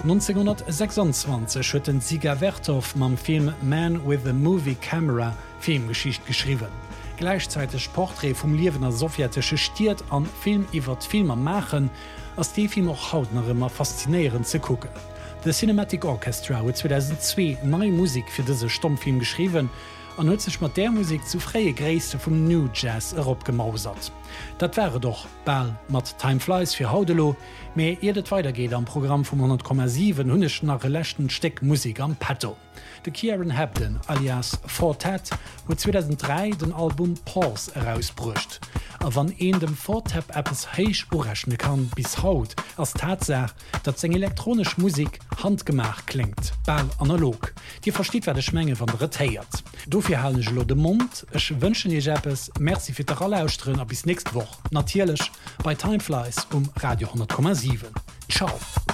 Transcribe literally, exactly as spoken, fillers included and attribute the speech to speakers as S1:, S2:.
S1: neunzehnhundertsechsundzwanzig huet den Dziga Vertov mam Film Man with a Movie Camera Filmgeschicht geschrieben. Gleichzeitig Porträt vum liewener sowjetische Stiert an Film iwwer Filmer machen, ass die Film auch haut noch immer faszinierend ze gucken. The Cinematic Orchestra huet zweitausendzwei neue Musik fir dese Stummfilm geschrieben an huet sech mat der Musik zu freie Gräste vum New Jazz eropgemausert. Dat wäre doch ball mat Time Flies fir Haudelo, méi irdet weitergeht am Programm vum hundert Komma sieben hunnech nach relächten Steck Musik am Petto. De Kieran Hebden alias Fortet huet zweitausenddrei den Album Pause herausbrucht. A wann een dem Fortep Appes héich urechne kann bis haut als Tatsach, dat seg elektronisch Musik handgemach klingt, ball analog. Di versteht wer de Schmenge van der Retéiert. Dofir hallech lo de Mund, ech wënschen je Jappes, Merci fir der alle ausstrnn a bis nächst woch. Natierlech bei Time Flies um Radio hundert Komma sieben. Ciao!